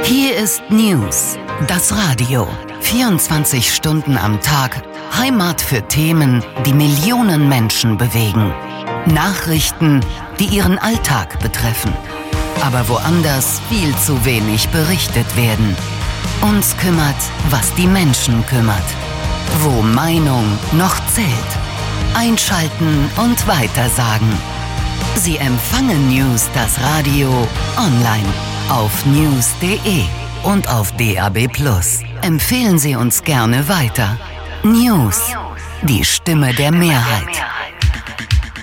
Hier ist News, das Radio. 24 Stunden am Tag, Heimat für Themen, die Millionen Menschen bewegen. Nachrichten, die ihren Alltag betreffen. Aber woanders viel zu wenig berichtet werden. Uns kümmert, was die Menschen kümmert. Wo Meinung noch zählt. Einschalten und weitersagen. Sie empfangen News, das Radio, online auf news.de und auf DAB+. Empfehlen Sie uns gerne weiter. News, die Stimme der Mehrheit.